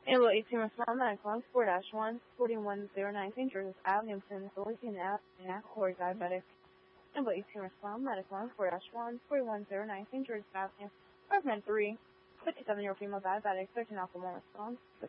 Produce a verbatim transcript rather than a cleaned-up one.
Able eighteen respond medical four dash one forty-one oh nine Saint George's Avenue, Philadelphia, and Accord diabetic. Able eighteen respond medical four dash one forty-one oh nine Saint George's Avenue, apartment three, fifty-seven year old female diabetic, thirteen alpha one response.